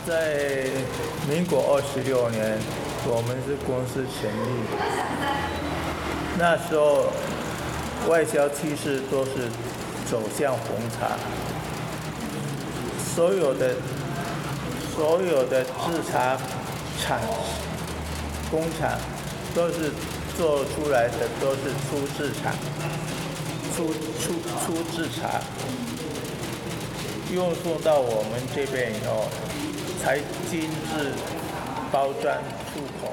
在民国26年，我们是公司成立，那时候外销趋势都是走向红茶，所有的制茶工厂都是做出来的都是初制茶，运送到我们这边以后，才精致包装出口。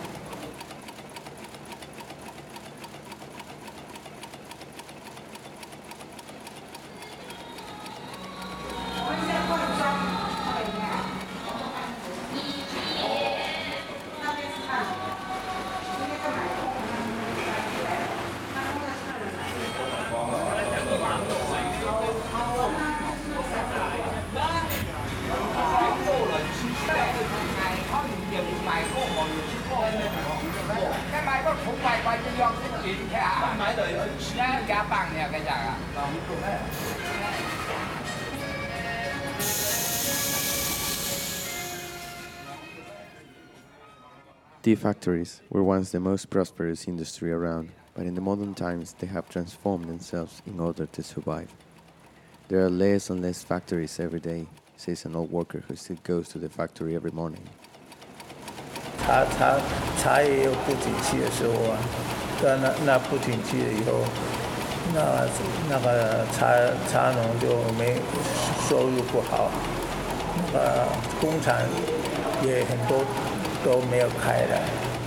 Tea factories were once the most prosperous industry around, but in the modern times they have transformed themselves in order to survive. There are less and less factories every day, says an old worker who still goes to the factory every morning. 茶也有不景气的时候啊，但那不景气了以后，那个茶农就没收入不好，工厂也很多都没有开了，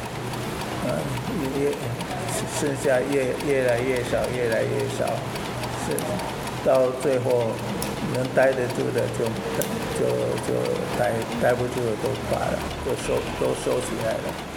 剩下越来越少，是到最后能待得住的就待不住的都垮了，都收起来了。